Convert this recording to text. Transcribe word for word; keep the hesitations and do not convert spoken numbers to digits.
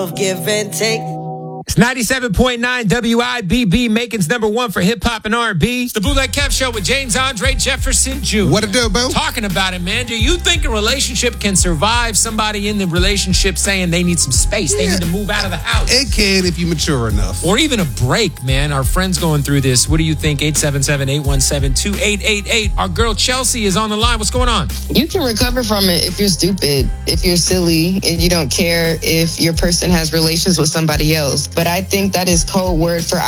Give and take. It's ninety-seven point nine W I B B, Macon's number one for hip hop and R and B. It's the Bootleg Kev Show with James Andre Jefferson Junior What it do, boo? Talking about it, man. Do you think a relationship can survive somebody in the relationship saying they need some space? They Yeah. need to move out of the house. It can if you mature enough. Or even a break, man. Our friend's going through this. What do you think? eight seven seven, eight one seven, two eight eight eight. Our girl Chelsea is on the line. What's going on? You can recover from it if you're stupid, if you're silly, and you don't care if your person has relations with somebody else. But I think that is code word for